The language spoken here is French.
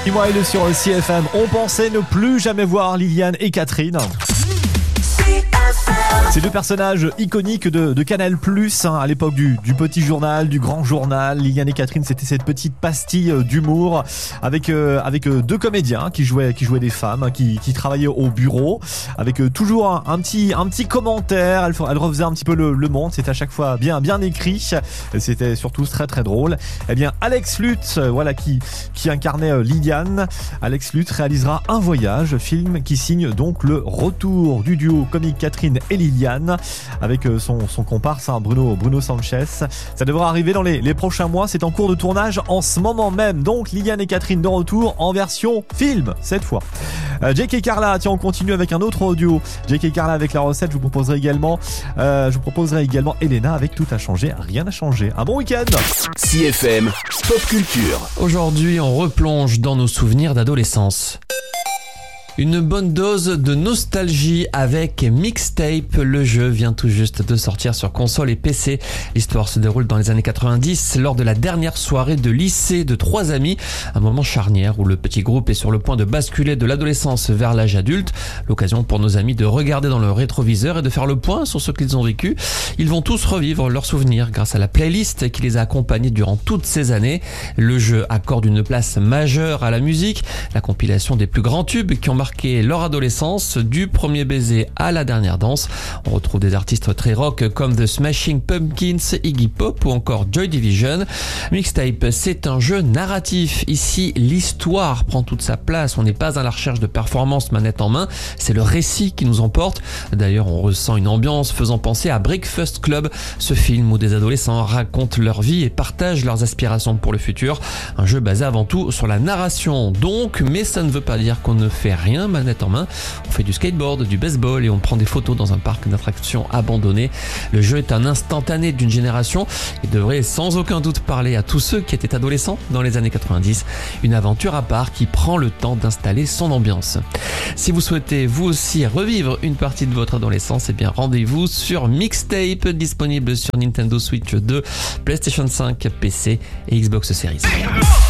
Wilde sur CFM. On pensait ne plus jamais voir Liliane et Catherine. Ces deux personnages iconiques de Canal+, à l'époque du petit journal, du grand journal. Liliane et Catherine, c'était cette petite pastille d'humour avec deux comédiens qui jouaient des femmes, qui travaillaient au bureau, avec toujours un petit commentaire. Elle refaisait un petit peu le monde. C'était à chaque fois bien écrit. C'était surtout très très drôle. Eh bien, Alex Lutz, voilà qui incarnait Liliane. Alex Lutz réalisera Un Voyage, film qui signe donc le retour du duo comique Catherine et Liliane avec son comparse Bruno Sanchez. Ça devra arriver dans les prochains mois. C'est en cours de tournage en ce moment même. Donc Liliane et Catherine de retour en version film cette fois. Jake et Carla, tiens, on continue avec un autre duo. Jake et Carla avec la recette. Je vous proposerai également Elena avec Tout a changé, rien n'a changé. Un bon week-end. CFM Pop Culture. Aujourd'hui, on replonge dans nos souvenirs d'adolescence. Une bonne dose de nostalgie avec Mixtape. Le jeu vient tout juste de sortir sur console et PC. L'histoire se déroule dans les années 90 lors de la dernière soirée de lycée de trois amis. Un moment charnière où le petit groupe est sur le point de basculer de l'adolescence vers l'âge adulte. L'occasion pour nos amis de regarder dans le rétroviseur et de faire le point sur ce qu'ils ont vécu. Ils vont tous revivre leurs souvenirs grâce à la playlist qui les a accompagnés durant toutes ces années. Le jeu accorde une place majeure à la musique. La compilation des plus grands tubes qui ont marqué leur adolescence, du premier baiser à la dernière danse. On retrouve des artistes très rock comme The Smashing Pumpkins, Iggy Pop ou encore Joy Division. Mixtape, c'est un jeu narratif. Ici, l'histoire prend toute sa place. On n'est pas à la recherche de performance manette en main. C'est le récit qui nous emporte. D'ailleurs, on ressent une ambiance faisant penser à Breakfast Club, ce film où des adolescents racontent leur vie et partagent leurs aspirations pour le futur. Un jeu basé avant tout sur la narration donc, mais ça ne veut pas dire qu'on ne fait rien manette en main. On fait du skateboard, du baseball et on prend des photos dans un parc d'attractions abandonné. Le jeu est un instantané d'une génération et devrait sans aucun doute parler à tous ceux qui étaient adolescents dans les années 90. Une aventure à part qui prend le temps d'installer son ambiance. Si vous souhaitez vous aussi revivre une partie de votre adolescence, eh bien rendez-vous sur Mixtape, disponible sur Nintendo Switch 2, PlayStation 5, PC et Xbox Series.